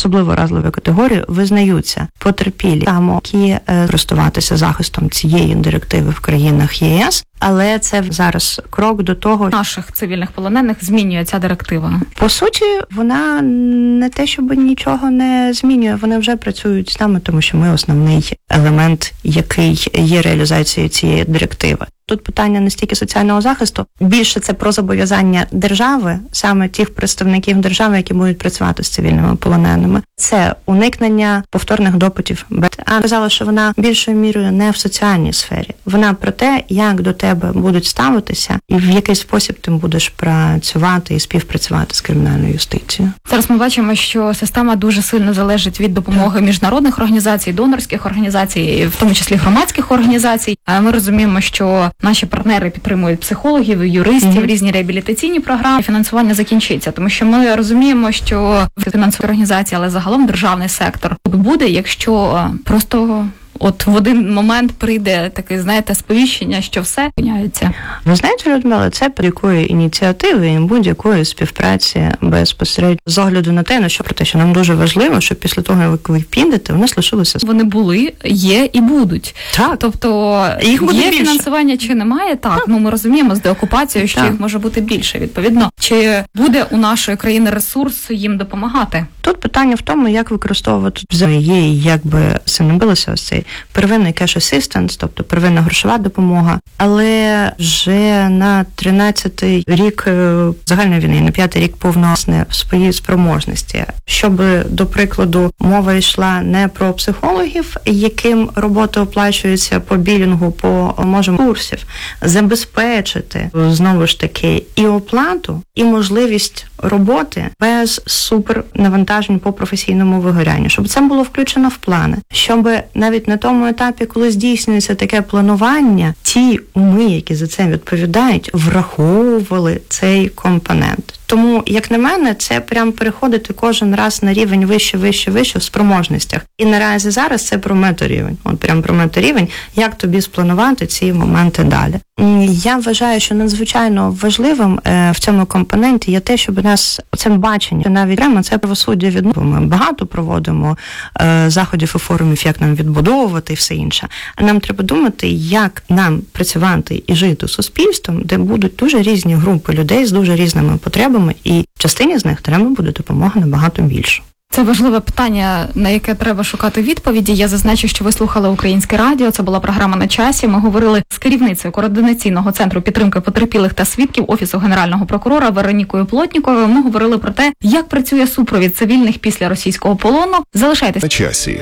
особливо вразливою категорією, визнаються потерпілі, які користуватися захистом цієї директиви в країнах ЄС, але це зараз крок до того. Наших цивільних полонених змінює ця директива? По суті, вона не те, щоб нічого не змінює, вони вже працюють з нами, тому що ми основний елемент, який є реалізацією цієї директиви. Тут питання не стільки соціального захисту, більше це про зобов'язання держави, саме тих представників держави, які будуть працювати з цивільними полоненими. Це уникнення повторних допитів. А казала, що вона більшою мірою не в соціальній сфері. Вона про те, як до тебе будуть ставитися і в який спосіб ти будеш працювати і співпрацювати з кримінальною юстицією. Зараз ми бачимо, що система дуже сильно залежить від допомоги міжнародних організацій, донорських організацій, в тому числі громадських організацій. Ми розуміємо, що наші партнери підтримують психологів, юристів, різні реабілітаційні програми. Фінансування закінчиться, тому що ми розуміємо, що фінансові організації, але загалом державний сектор буде, якщо просто от в один момент прийде таке, знаєте, сповіщення, що все міняється. Ви знаєте, Людмила, це будь-якої ініціативи і будь-якої співпраці безпосередньо з огляду на те, що нам дуже важливо, щоб після того, як ви підете, у нас лишилося. Вони були, є і будуть. Так. Тобто їх буде є більше. Фінансування чи немає? Так. Ми розуміємо з деокупацією, що їх може бути більше. Відповідно, чи буде у нашої країни ресурс їм допомагати? Тут питання в тому, як використовувати є, як би це не билося, ось цей первинний cash assistance, тобто первинна грошова допомога, але вже на 13-й рік загальної війни, на 5-й рік повноцінне свої спроможності. Щоб, до прикладу, мова йшла не про психологів, яким робота оплачується по білінгу, по курсів, забезпечити, знову ж таки, і оплату, і можливість роботи без супернавантажень по професійному вигорянню, щоб це було включено в плани, щоб навіть на тому етапі, коли здійснюється таке планування, ті уми, які за це відповідають, враховували цей компонент. Тому, як на мене, це прям переходити кожен раз на рівень вище в спроможностях. І наразі зараз це про метарівень. От прям про метарівень, як тобі спланувати ці моменти далі. Я вважаю, що надзвичайно важливим в цьому компоненті є те, щоб у нас це бачення, навіть прямо це правосуддя відновлено. Ми багато проводимо заходів і форумів, як нам відбудовувати і все інше. А нам треба думати, як нам працювати і жити суспільством, де будуть дуже різні групи людей з дуже різними потребами, і частині з них треба буде допомога набагато більше. Це важливе питання, на яке треба шукати відповіді. Я зазначу, що ви слухали Українське радіо. Це була програма «На часі». Ми говорили з керівницею Координаційного центру підтримки потерпілих та свідків Офісу Генерального прокурора Веронікою Плотніковою. Ми говорили про те, як працює супровід цивільних після російського полону. Залишайтесь на часі.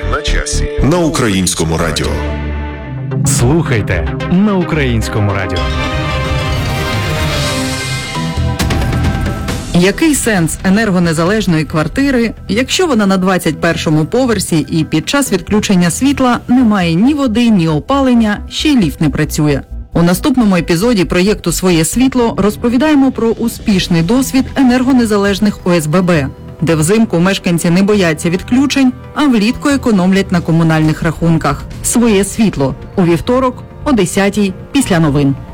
На Українському радіо. Слухайте на Українському радіо. Який сенс енергонезалежної квартири, якщо вона на 21-му поверсі і під час відключення світла немає ні води, ні опалення, ще й ліфт не працює? У наступному епізоді проєкту «Своє світло» розповідаємо про успішний досвід енергонезалежних ОСББ, де взимку мешканці не бояться відключень, а влітку економлять на комунальних рахунках. «Своє світло» у вівторок о 10-й після новин.